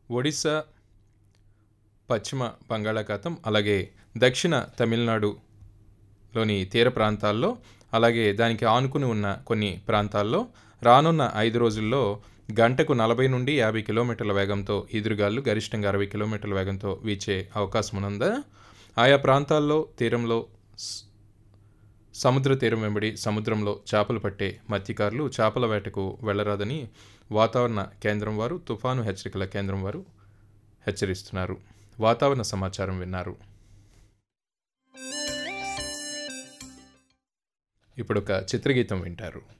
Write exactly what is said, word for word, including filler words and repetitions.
ఒడిశా, పశ్చిమ బంగాళాఖాతం, అలాగే దక్షిణ తమిళనాడులోని తీర ప్రాంతాల్లో, అలాగే దానికి ఆనుకుని ఉన్న కొన్ని ప్రాంతాల్లో రానున్న ఐదు రోజుల్లో గంటకు నలభై నుండి యాభై కిలోమీటర్ల వేగంతో ఈదురుగాలు గరిష్టంగా అరవై కిలోమీటర్ల వేగంతో వీచే అవకాశం ఉన్నందున ఆయా ప్రాంతాల్లో తీరంలో సముద్ర తీరం వెంబడి సముద్రంలో చేపలు పట్టే మత్స్యకారులు చేపల వేటకు వెళ్లరాదని వాతావరణ కేంద్రం వారు, తుఫాను హెచ్చరికల కేంద్రం వారు హెచ్చరిస్తున్నారు. వాతావరణ సమాచారం విన్నారు. ఇప్పుడు ఒక చిత్రగీతం వింటారు.